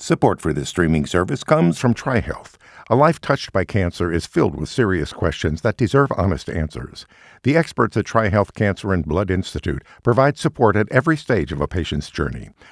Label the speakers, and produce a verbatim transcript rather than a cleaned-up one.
Speaker 1: Support for this streaming service comes from TriHealth. A life touched by cancer is filled with serious questions that deserve honest answers. The experts at TriHealth Cancer and Blood Institute provide support at every stage of a patient's journey.